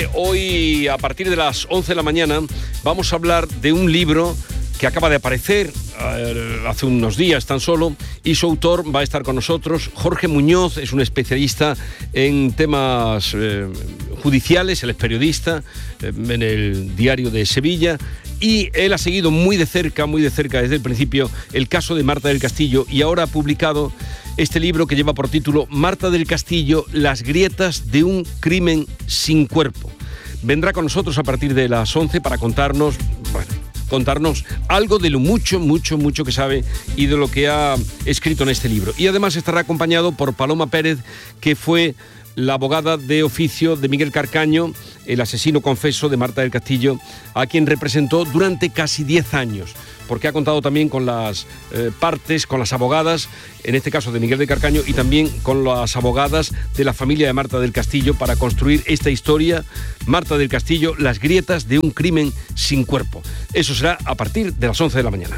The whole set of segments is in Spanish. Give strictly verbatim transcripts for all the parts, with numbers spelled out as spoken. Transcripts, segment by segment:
que hoy, a partir de las once de la mañana, vamos a hablar de un libro que acaba de aparecer uh, hace unos días tan solo, y su autor va a estar con nosotros. Jorge Muñoz es un especialista en temas eh, judiciales, él es periodista eh, en el Diario de Sevilla, y él ha seguido muy de cerca, muy de cerca desde el principio, el caso de Marta del Castillo, y ahora ha publicado este libro que lleva por título Marta del Castillo, las grietas de un crimen sin cuerpo. Vendrá con nosotros a partir de las once para contarnos, bueno, contarnos algo de lo mucho, mucho, mucho que sabe y de lo que ha escrito en este libro. Y además estará acompañado por Paloma Pérez, que fue la abogada de oficio de Miguel Carcaño, el asesino confeso de Marta del Castillo, a quien representó durante casi diez años, porque ha contado también con las eh, partes, con las abogadas, en este caso de Miguel de Carcaño, y también con las abogadas de la familia de Marta del Castillo para construir esta historia, Marta del Castillo, las grietas de un crimen sin cuerpo. Eso será a partir de las once de la mañana.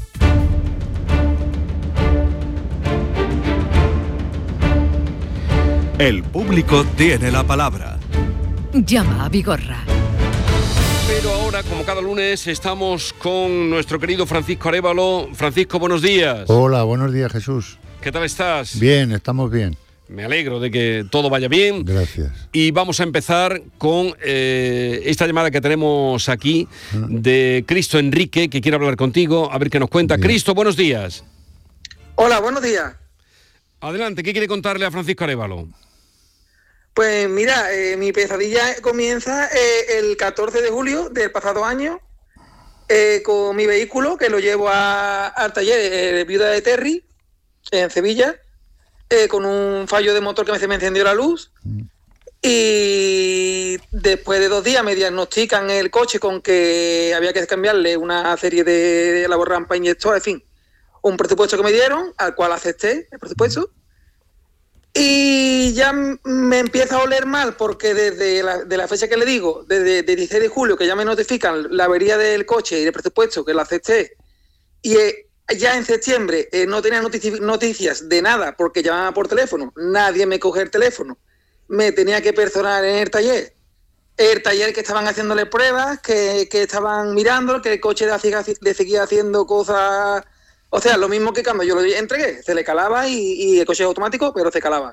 El público tiene la palabra. Llama a Vigorra. Pero ahora, como cada lunes, estamos con nuestro querido Francisco Arévalo. Francisco, buenos días. Hola, buenos días, Jesús. ¿Qué tal estás? Bien, estamos bien. Me alegro de que todo vaya bien. Gracias. Y vamos a empezar con eh, esta llamada que tenemos aquí de Cristo Enrique, que quiere hablar contigo, a ver qué nos cuenta. Bien. Cristo, buenos días. Hola, buenos días. Adelante, ¿qué quiere contarle a Francisco Arévalo? Pues mira, eh, mi pesadilla comienza eh, el catorce de julio del pasado año eh, con mi vehículo, que lo llevo a, al taller eh, Viuda de Terry, en Sevilla, eh, con un fallo de motor que me, se me encendió la luz. Mm. Y después de dos días me diagnostican el coche con que había que cambiarle una serie de, de laborrampa inyector, en fin, un presupuesto que me dieron, al cual acepté el presupuesto. Y ya me empieza a oler mal porque desde la, de la fecha que le digo, desde el dieciséis de julio, que ya me notifican la avería del coche y el presupuesto, que lo acepté, y eh, ya en septiembre eh, no tenía notici- noticias de nada porque llamaba por teléfono, nadie me coge el teléfono, me tenía que personar en el taller, el taller que estaban haciéndole pruebas, que, que estaban mirando, que el coche le seguía haciendo cosas... O sea, lo mismo que cuando yo lo entregué, se le calaba y, y el coche es automático, pero se calaba.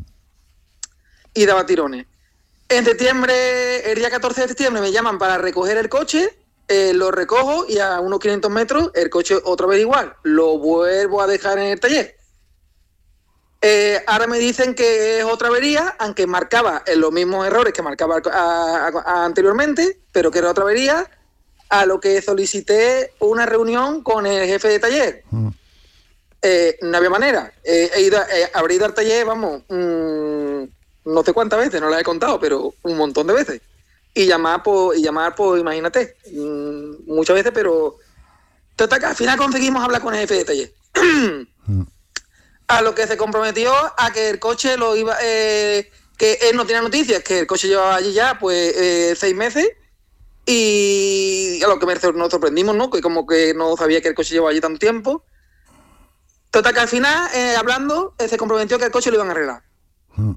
Y daba tirones. En septiembre, el día catorce de septiembre, me llaman para recoger el coche, eh, lo recojo y a unos quinientos metros el coche otra vez igual. Lo vuelvo a dejar en el taller. Eh, ahora me dicen que es otra avería, aunque marcaba en los mismos errores que marcaba a, a, a anteriormente, pero que era otra avería. A lo que solicité una reunión con el jefe de taller. Mm. Eh, no había manera. Eh, he ido, eh, habré ido al taller, vamos, mmm, no sé cuántas veces, no las he contado, pero un montón de veces. Y llamar, pues, y llamar, pues, imagínate, mmm, muchas veces, pero total, que al final conseguimos hablar con el jefe de taller. mm. A lo que se comprometió a que el coche lo iba, eh, que él no tenía noticias, que el coche llevaba allí ya, pues, eh, seis meses. Y a lo que nos sorprendimos, ¿no? Que como que no sabía que el coche llevaba allí tanto tiempo. Total, que al final, eh, hablando, eh, se comprometió que el coche lo iban a arreglar. Mm.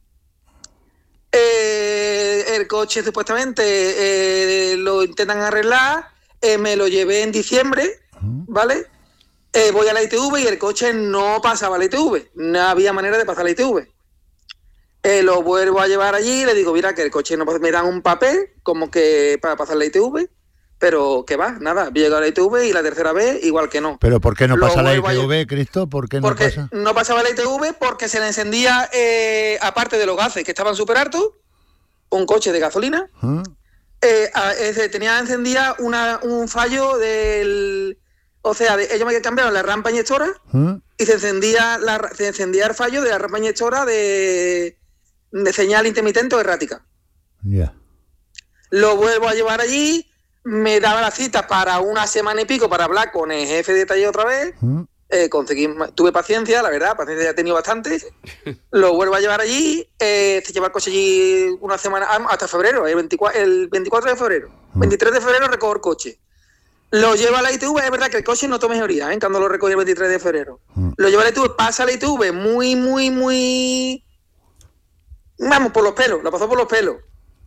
Eh, el coche supuestamente eh, lo intentan arreglar, eh, me lo llevé en diciembre, mm. ¿vale? Eh, voy a la I T V y el coche no pasaba la I T V, no había manera de pasar la I T V. Eh, lo vuelvo a llevar allí y le digo, mira, que el coche no pasa, me dan un papel como que para pasar la I T V, pero que va, nada, llega a la I T V y la tercera vez igual que no. ¿Pero por qué no lo pasa la I T V, a... Cristo? ¿Por qué no porque pasa? no pasaba la I T V porque se le encendía, eh, aparte de los gases que estaban súper hartos, un coche de gasolina, ¿Mm? eh, a, eh, tenía encendida una, un fallo del... O sea, de, ellos me cambiaron la rampa inyectora ¿Mm? y se encendía, la, se encendía el fallo de la rampa inyectora de... de señal intermitente o errática. Ya. Yeah. Lo vuelvo a llevar allí, me daba la cita para una semana y pico para hablar con el jefe de taller otra vez. ¿Mm? Eh, conseguí, tuve paciencia, la verdad, paciencia ya he tenido bastante. Lo vuelvo a llevar allí, eh, se lleva el coche allí una semana, hasta febrero, el veinticuatro, el veinticuatro de febrero. ¿Mm? veintitrés de febrero recojo el coche. Lo lleva a la I T V, es verdad que el coche no toma mejoría, ¿eh? Cuando lo recogí el veintitrés de febrero. ¿Mm? Lo lleva a la I T V, pasa a la I T V muy, muy, muy... Vamos, por los pelos, lo pasó por los pelos.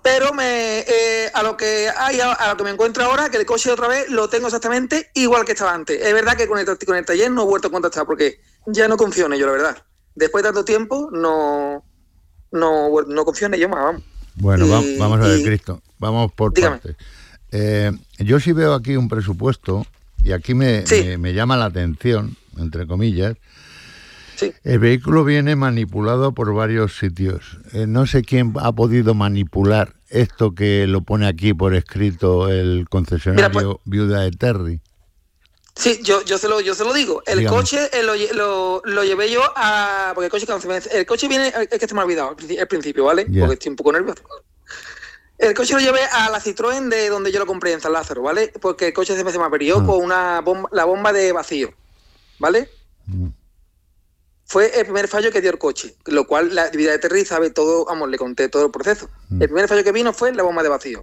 pero me eh, a lo que hay, a, a lo que me encuentro ahora, que el coche otra vez lo tengo exactamente igual que estaba antes. Es verdad que con el, con el taller no he vuelto a contactar porque ya no confío en ello, la verdad. Después de tanto tiempo, no, no, no confío en ello más, vamos. Bueno, y, va, vamos a ver, y, Cristo, vamos por dígame. partes. Eh, yo sí veo aquí un presupuesto, y aquí me, Sí. me, me llama la atención, entre comillas. Sí. El vehículo viene manipulado por varios sitios. Eh, no sé quién ha podido manipular esto que lo pone aquí por escrito el concesionario Mira, pues, Viuda de Terry. Sí, yo, yo, se lo, yo se lo digo. El Dígame. coche eh, lo, lle- lo, lo llevé yo a... Porque el coche, cuando se me- el coche viene... Es que se me ha olvidado al princi- al principio, ¿vale? Ya. Porque estoy un poco nervioso. El coche lo llevé a la Citroën de donde yo lo compré, en San Lázaro, ¿vale? Porque el coche se me, se me averió Ah. con una bomba, la bomba de vacío, ¿vale? Mm. Fue el primer fallo que dio el coche, lo cual la Vida de Terry sabe todo, vamos, le conté todo el proceso. Mm. El primer fallo que vino fue la bomba de vacío.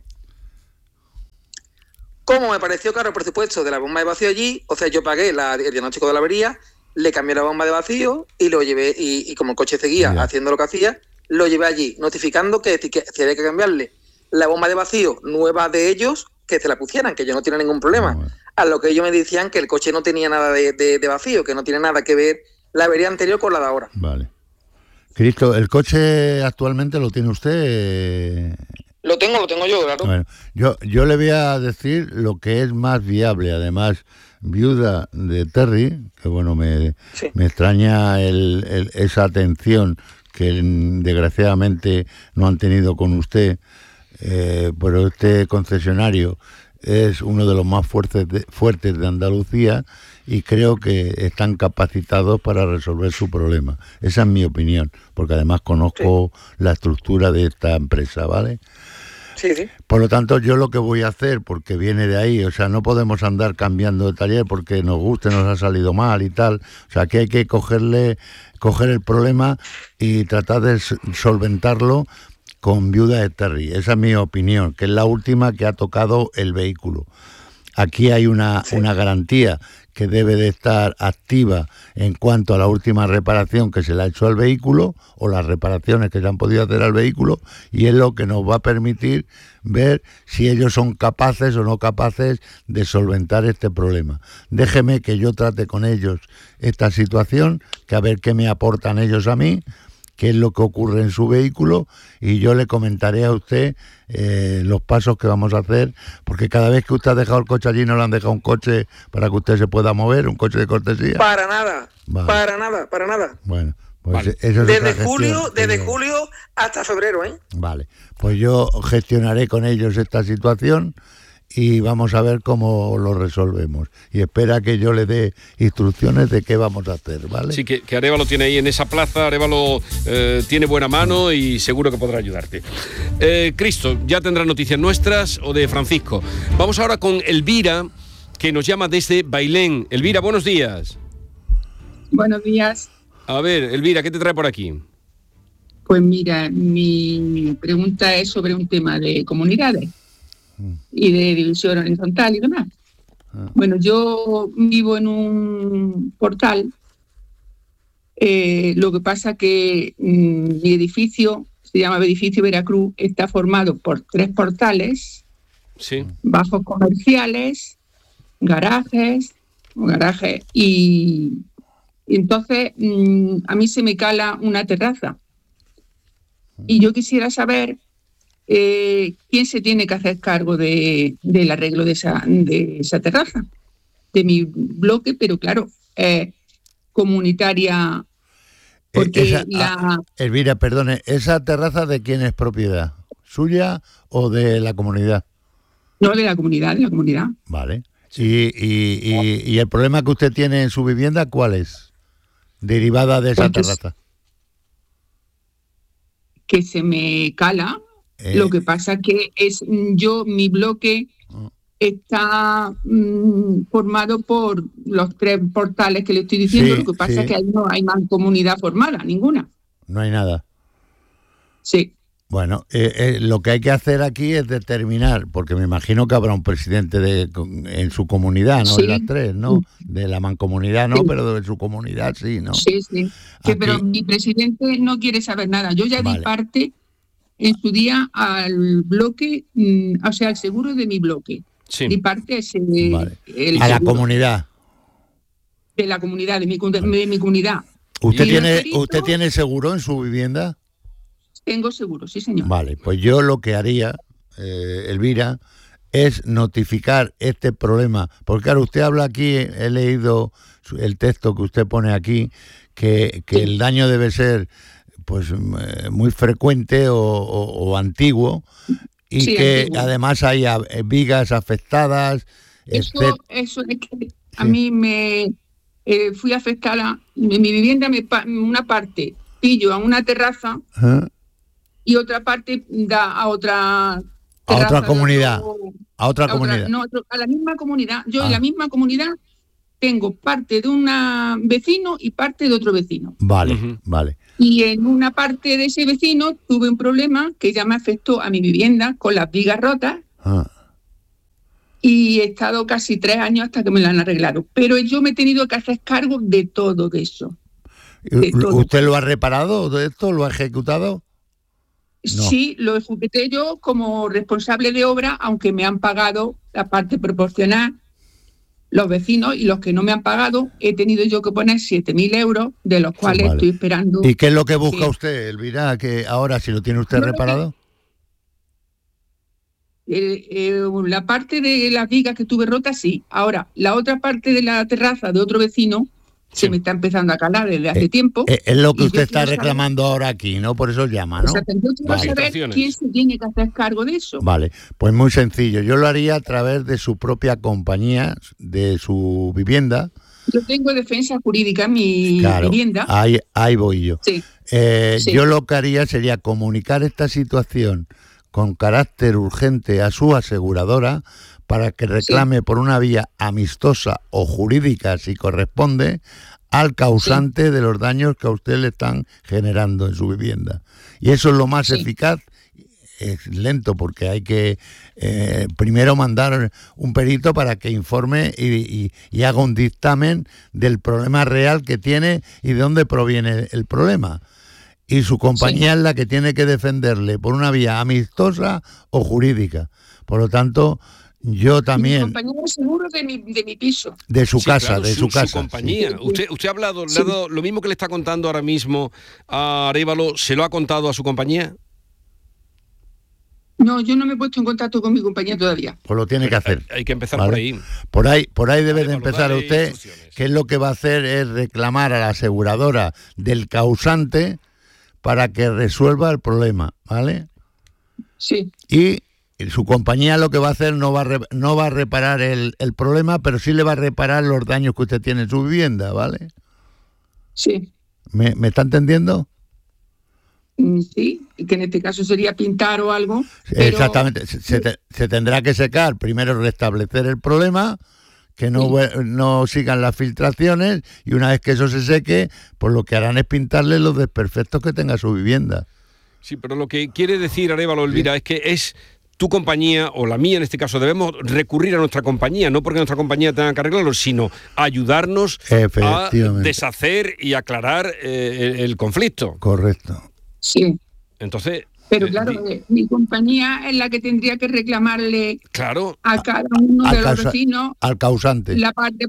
Como me pareció caro el presupuesto de la bomba de vacío allí, o sea, yo pagué la, el diagnóstico de la avería, le cambié la bomba de vacío y lo llevé, y, y como el coche seguía Ya. haciendo lo que hacía, lo llevé allí, notificando que, que si había que cambiarle la bomba de vacío nueva de ellos, que se la pusieran, que yo no tenía ningún problema. Ah, bueno. A lo que ellos me decían que el coche no tenía nada de, de, de vacío, que no tiene nada que ver la avería anterior con la de ahora. Vale. Cristo, ¿el coche actualmente lo tiene usted? Eh, Lo tengo, lo tengo yo, claro. Bueno, yo, yo le voy a decir lo que es más viable. Además, Viuda de Terry, que bueno, me, Sí. me extraña el, el- esa atención que mm, desgraciadamente no han tenido con usted, eh, pero este concesionario es uno de los más fuertes de, fuertes de Andalucía y creo que están capacitados para resolver su problema. Esa es mi opinión, porque además conozco la estructura de esta empresa, ¿vale? Sí, sí. Por lo tanto, yo lo que voy a hacer, porque viene de ahí, o sea, no podemos andar cambiando de taller porque nos guste, nos ha salido mal y tal. O sea, que hay que cogerle, coger el problema y tratar de s- solventarlo con Viuda de Terry. Esa es mi opinión, que es la última que ha tocado el vehículo. Aquí hay una, Sí. una garantía que debe de estar activa en cuanto a la última reparación que se le ha hecho al vehículo o las reparaciones que se han podido hacer al vehículo, y es lo que nos va a permitir ver si ellos son capaces o no capaces de solventar este problema. Déjeme que yo trate con ellos esta situación, que a ver qué me aportan ellos a mí, qué es lo que ocurre en su vehículo, y yo le comentaré a usted eh, los pasos que vamos a hacer, porque cada vez que usted ha dejado el coche allí no le han dejado un coche para que usted se pueda mover, un coche de cortesía. Para nada, Vale. para nada, para nada. Bueno, pues Vale. eso es otra Desde gestión julio, que desde yo- julio hasta febrero, ¿eh? Vale, pues yo gestionaré con ellos esta situación y vamos a ver cómo lo resolvemos. Y espera que yo le dé instrucciones de qué vamos a hacer, ¿vale? Sí, que, que Arévalo tiene ahí en esa plaza, Arévalo eh, tiene buena mano y seguro que podrá ayudarte. Eh, Cristo, ya tendrá noticias nuestras o de Francisco. Vamos ahora con Elvira, que nos llama desde Bailén. Elvira, buenos días. Buenos días. A ver, Elvira, ¿qué te trae por aquí? Pues mira, mi pregunta es sobre un tema de comunidades y de división horizontal y demás. Ah. Bueno, yo vivo en un portal, eh, lo que pasa que mm, mi edificio, se llama Edificio Veracruz, está formado por tres portales, Sí. bajos comerciales, garajes, garajes y, y entonces mm, a mí se me cala una terraza. Y yo quisiera saber eh, quién se tiene que hacer cargo de, del arreglo de esa, de esa terraza, de mi bloque, pero claro, eh, comunitaria, porque Eh, esa- la... ah, Elvira, perdone, ¿esa terraza de quién es propiedad? ¿Suya o de la comunidad? No, de la comunidad, de la comunidad. Vale. Y, y, y, y el problema que usted tiene en su vivienda, ¿cuál es? Derivada de esa Pues, terraza. Que se me cala. Eh, Lo que pasa que es mm, yo, mi bloque Ah. está mm, formado por los tres portales que le estoy diciendo. Sí, Lo que pasa sí. es que ahí no hay mancomunidad formada, ninguna. No hay nada. Sí. Bueno, eh, eh, lo que hay que hacer aquí es determinar, porque me imagino que habrá un presidente de, en su comunidad, ¿no? Sí. En las tres, ¿no? De la mancomunidad no, Sí. pero de su comunidad sí, ¿no? Sí, sí. Que, Aquí- pero mi presidente no quiere saber nada. Yo ya Vale. di parte en su día al bloque, mm, o sea, al seguro de mi bloque. Sí. Mi parte es el, Vale. el A la seguro comunidad. de la comunidad, de mi, de mi comunidad. ¿Usted Y tiene, referido- ¿Usted tiene seguro en su vivienda? Tengo seguro, sí, señor. Vale, pues yo lo que haría, eh, Elvira, es notificar este problema. Porque claro, usted habla aquí, he leído su- el texto que usted pone aquí, que, que Sí. el daño debe ser pues eh, muy frecuente o, o- o antiguo y Sí, que antiguo. además hay a- vigas afectadas, Eso, etcétera. eso es que a Sí. mí me eh, fui afectada, en mi vivienda me pa- una parte pillo a una terraza Ajá. y otra parte da a otra A terraza otra de comunidad, otro- a otra a otra- comunidad. no, otro- a la misma comunidad. Yo Ah. en la misma comunidad tengo parte de un vecino y parte de otro vecino. Vale, Ujú. vale. Y en una parte de ese vecino tuve un problema que ya me afectó a mi vivienda con las vigas rotas Ah. y he estado casi tres años hasta que me lo han arreglado. Pero yo me he tenido que hacer cargo de todo de eso. De todo. ¿Usted lo ha reparado de esto? ¿Lo ha ejecutado? No. Sí, lo ejecuté yo como responsable de obra, aunque me han pagado la parte proporcional los vecinos, y los que no me han pagado he tenido yo que poner siete mil euros, de los cuales vale. estoy esperando. ¿Y qué es lo que busca Sí. usted, Elvira? Que ahora, si lo tiene usted Yo lo que- reparado. Eh, eh, la parte de las vigas que tuve rotas, sí. Ahora, la otra parte de la terraza de otro vecino Sí. se me está empezando a calar desde hace Eh, tiempo. Eh, es lo que Y usted yo está quiero saber- reclamando ahora aquí, ¿no? Por eso llama, ¿no? Exacto, yo quiero Vale. saber Situaciones. quién se tiene que hacer cargo de eso. Vale, pues muy sencillo. Yo lo haría a través de su propia compañía, de su vivienda. Yo tengo defensa jurídica en mi Claro, vivienda. ahí, ahí voy yo. Sí. Eh, Sí. Yo lo que haría sería comunicar esta situación con carácter urgente a su aseguradora para que reclame por una vía amistosa o jurídica, si corresponde, al causante de los daños que a usted le están generando en su vivienda. Y eso es lo más Sí. eficaz. Es lento porque hay que eh, primero mandar un perito para que informe y, y- y haga un dictamen del problema real que tiene y de dónde proviene el problema. Y su compañía Sí. es la que tiene que defenderle por una vía amistosa o jurídica. Por lo tanto, yo Mi también, compañero de seguro de mi, de mi piso. de su Sí, casa, claro, de su, casa. sí. compañía. sí. Usted, usted ha hablado, le Sí. ha dado lo mismo que le está contando ahora mismo a Arévalo, ¿se lo ha contado a su compañía? No, yo no me he puesto en contacto con mi compañía todavía. Pues lo tiene que hacer. Hay, hay que empezar Vale. por ahí. Por ahí, por ahí debe de Arévalo, empezar dale usted, instrucciones. que es lo que va a hacer es reclamar a la aseguradora del causante para que resuelva el problema, ¿vale? Sí, Y su compañía lo que va a hacer no va a, re- no va a reparar el, el problema, pero sí le va a reparar los daños que usted tiene en su vivienda, ¿vale? sí. ¿Me, me está entendiendo? Mm, Sí, que en este caso sería pintar o algo. Pero, Exactamente. Se, se te- se tendrá que secar, primero restablecer el problema, que no, Sí. vue- no sigan las filtraciones, y una vez que eso se seque, pues lo que harán es pintarle los desperfectos que tenga su vivienda. Sí, pero lo que quiere decir Arévalo, Elvira, es que es tu compañía o la mía en este caso, debemos recurrir a nuestra compañía, no porque nuestra compañía tenga que arreglarlo, sino ayudarnos a Efectivamente. deshacer y aclarar eh, el, el conflicto. Correcto. Sí, Entonces, pero eh, claro, di- eh, mi compañía es la que tendría que reclamarle claro, a cada uno Al de los causa- vecinos Al causante. la parte.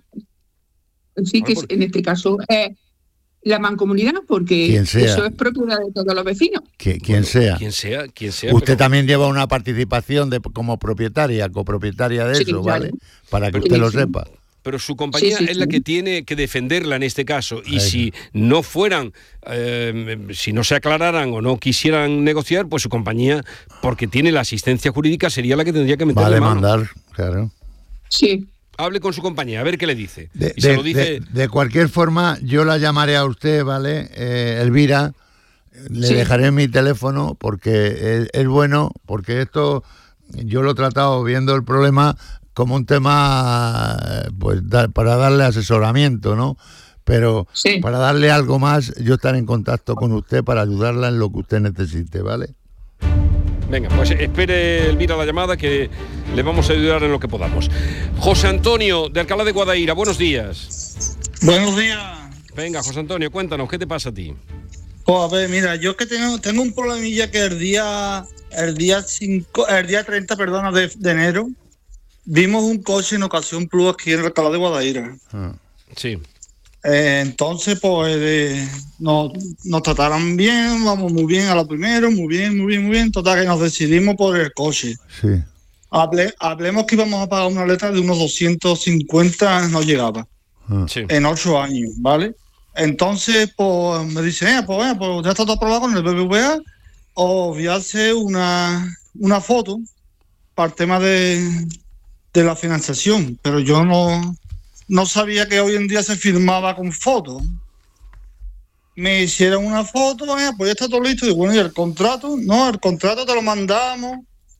Sí, que Bueno, en este caso es la mancomunidad, porque Quien sea. eso es propiedad de todos los vecinos. Que- quien bueno, sea. quien sea, quien sea. Usted pero- también lleva una participación de, como propietaria, copropietaria de Sí, eso, claro. ¿vale? Para que Sí, usted lo sí. sepa. Pero su compañía Sí, sí, es la sí. que tiene que defenderla en este caso. Y Ahí. si no fueran, eh, si no se aclararan o no quisieran negociar, pues su compañía, porque tiene la asistencia jurídica, sería la que tendría que Va a meterle mano. demandar, claro. Sí, Hable con su compañía, a ver qué le dice. De, y se de- lo dice... de- de cualquier forma, yo la llamaré a usted, ¿vale? Eh, Elvira, le Sí. dejaré mi teléfono porque es, es bueno, porque esto yo lo he tratado viendo el problema como un tema, eh, pues da- para darle asesoramiento, ¿no? Pero Sí. para darle algo más, yo estaré en contacto con usted para ayudarla en lo que usted necesite, ¿vale? Venga, pues espere, Elvira, la llamada, que le vamos a ayudar en lo que podamos. José Antonio, de Alcalá de Guadaira, buenos días. Buenos días. Venga, José Antonio, cuéntanos, ¿qué te pasa a ti? Pues a ver, mira, yo es que tengo, tengo un problemilla que el día el día cinco, el día treinta, perdona, de, de enero, vimos un coche en Ocasión Plus aquí en el Alcalá de Guadaira. Ah, sí. Eh, entonces, pues eh, nos, nos trataron bien, vamos muy bien a lo primero, muy bien, muy bien, muy bien. Total, que nos decidimos por el coche. Sí. Hable, hablemos que íbamos a pagar una letra de unos doscientos cincuenta, no llegaba. Ah. Sí. En ocho años, ¿vale? Entonces, pues me dice, eh, pues, eh, pues ya está todo aprobado con el B B V A, os voy a hacer una, una foto para el tema de, de la financiación, pero yo no, no sabía que hoy en día se firmaba con fotos. Me hicieron una foto, eh, pues ya está todo listo, y bueno, ¿y el contrato? No, el contrato te lo mandamos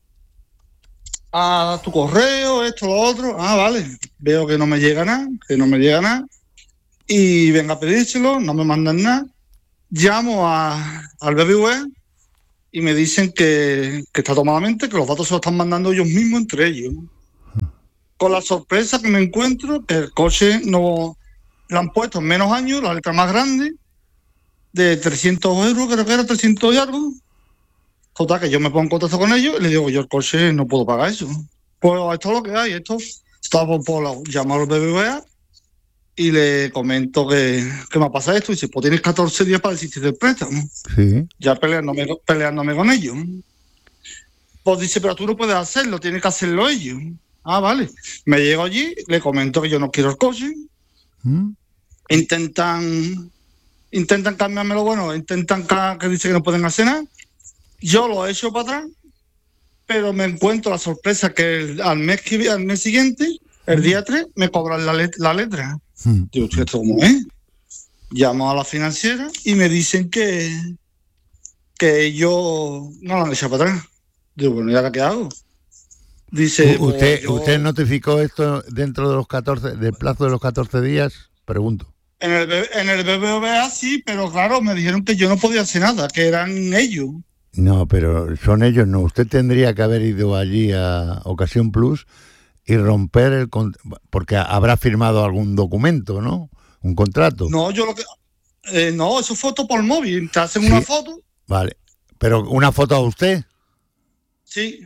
a tu correo, esto, lo otro. Ah, vale, veo que no me llega nada, que no me llega nada. Y venga a pedírselo, no me mandan nada. Llamo a, al B B V A y me dicen que, que está tomadamente, que los datos se los están mandando ellos mismos entre ellos. Con la sorpresa que me encuentro, que el coche no le han puesto en menos años, la letra más grande, de trescientos euros, creo que era trescientos y algo. Total, que yo me pongo en contacto con ellos y les digo, yo el coche no puedo pagar eso. Pues esto es lo que hay, esto está por, por la, llamo al B B V A y le comento que, que me ha pasado esto, y dice, pues tienes catorce días para desistir del préstamo. Sí. Ya peleándome, peleándome con ellos. Pues dice, pero tú no puedes hacerlo, tienes que hacerlo ellos. Ah, vale. Me llego allí, le comento que yo no quiero el coche. ¿Mm? Intentan intentan cambiármelo, bueno, intentan ca- que dice que no pueden hacer nada. Yo lo echo para atrás, pero me encuentro la sorpresa que el, al, mes que, al mes siguiente, el día tres, me cobran la, let- la letra. Mm. Digo, ¿esto cómo es? Llamo a la financiera y me dicen que que ellos no la han echado para atrás. Digo, bueno, ¿y ahora qué hago? Dice, U- ¿Usted, pues yo- ¿Usted notificó esto dentro de los catorce, del plazo de los catorce días? Pregunto. En el, B- en el B B V A sí, pero claro, me dijeron que yo no podía hacer nada, que eran ellos. No, pero son ellos, no. Usted tendría que haber ido allí a Ocasión Plus y romper el... con- porque habrá firmado algún documento, ¿no? Un contrato. No, yo lo que... eh, no, eso es foto por móvil. Te hacen Sí. una foto, Vale. Pero una foto a usted sí.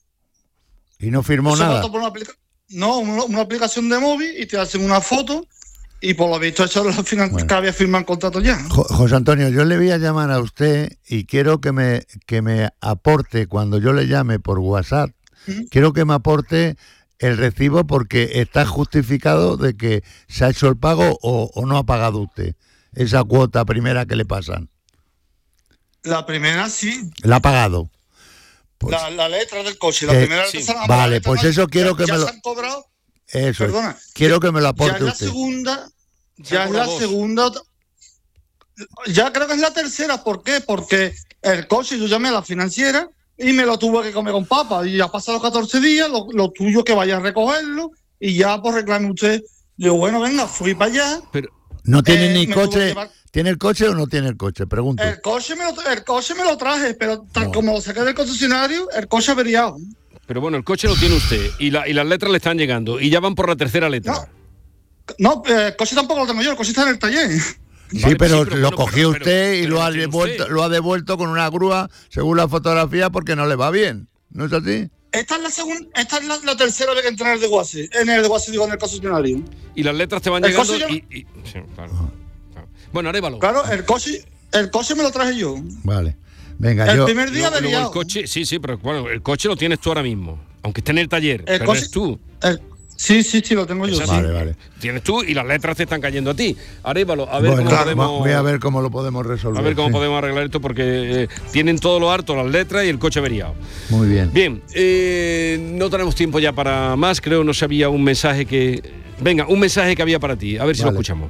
y no firmó Eso nada. foto por una aplica- no, una, una aplicación de móvil y te hacen una foto y por lo visto eso la final Bueno. que había firmado el contrato ya. Jo- José Antonio, yo le voy a llamar a usted y quiero que me, que me aporte, cuando yo le llame por WhatsApp, Ujú. quiero que me aporte el recibo porque está justificado de que se ha hecho el pago o, o no ha pagado usted esa cuota primera que le pasan. La primera sí, ¿La ha pagado? Pues la, la letra del coche, la Eh, primera sí. letra, Vale, la letra pues más- eso quiero ya- que ya me lo- se han cobrado, eso es. perdona. Quiero que me lo Ya aporte es la usted. segunda, Se han ya es la cobrado dos. segunda, ya creo que es la tercera. ¿Por qué? Porque el coche yo llamé a la financiera y me lo tuve que comer con papa. Y ya pasaron catorce días, lo, lo tuyo que vaya a recogerlo y ya pues reclame usted. Digo, bueno, venga, fui para allá. Pero, ¿No tiene Eh, ni me tuvo que coche? llevar- ¿Tiene el coche o no tiene el coche? Pregunto. El coche me lo, el coche me lo traje, pero tal No. como lo saqué del concesionario, el coche averiado. pero bueno, el coche lo tiene usted y, la, y las letras le están llegando y ya van por la tercera letra. No, eh, el coche tampoco lo tengo yo, el coche está en el taller. Sí, Vale, pero sí, pero lo bueno, cogió pero- usted y pero lo lo ha tiene devuelto, usted. lo ha devuelto con una grúa según la fotografía porque no le va bien. ¿No es así? Esta es la segunda, esta es la, la tercera vez que entré en el de Guase, en el de Guase, digo, en el concesionario. Y las letras te van El llegando coche yo- y, y- sí, claro, claro. Bueno, Arévalo. Claro, el coche, el coche me lo traje yo. Vale. Venga, El yo... primer día Luego- luego averiado. el coche, sí, sí, pero bueno, el coche lo tienes tú ahora mismo, aunque esté en el taller, El pero coche- eres tú. El- sí, sí, sí, lo tengo yo. Es así. sí. Vale, vale. Tienes tú y las letras te están cayendo a ti. Arévalo, a ver Bueno, cómo va- podemos voy a ver cómo lo podemos resolver. a ver cómo sí. podemos arreglar esto porque eh, tienen todo lo harto las letras y el coche averiado. Muy bien. Bien, eh, no tenemos tiempo ya para más, creo no se había un mensaje que venga, un mensaje que había para ti, a ver si lo Vale. escuchamos.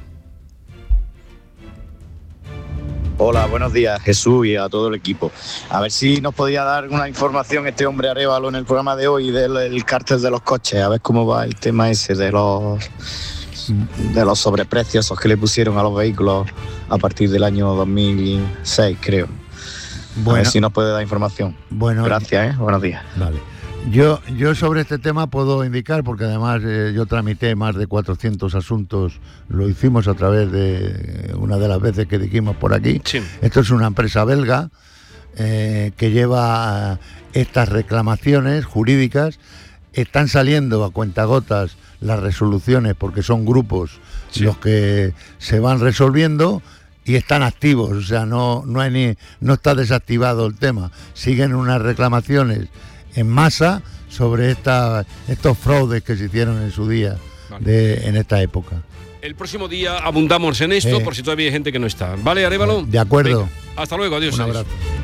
Hola, buenos días Jesús y a todo el equipo. A ver si nos podía dar una información este hombre Arévalo en el programa de hoy del el cártel de los coches, a ver cómo va el tema ese de los de los sobreprecios esos que le pusieron a los vehículos a partir del año dos mil seis, creo. A Bueno, ver si nos puede dar información. bueno, Gracias, ¿eh? Buenos días. vale. Yo, yo sobre este tema puedo indicar, porque además eh, yo tramité más de cuatrocientos asuntos, lo hicimos a través de una de las veces que dijimos por aquí. Sí. Esto es una empresa belga eh, que lleva estas reclamaciones jurídicas. Están saliendo a cuentagotas las resoluciones porque son grupos sí. los que se van resolviendo y están activos, o sea, no, no, hay ni, no está desactivado el tema. Siguen unas reclamaciones en masa sobre esta, estos fraudes que se hicieron en su día, vale. de, en esta época. El próximo día abundamos en esto, eh. por si todavía hay gente que no está. ¿Vale, Arévalo? De acuerdo. Venga, hasta luego, adiós. Un adiós. abrazo.